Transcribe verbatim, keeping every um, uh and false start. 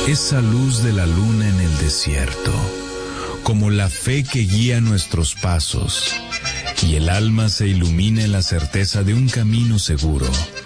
esa luz de la luna en el desierto, como la fe que guía nuestros pasos, y el alma se ilumina en la certeza de un camino seguro.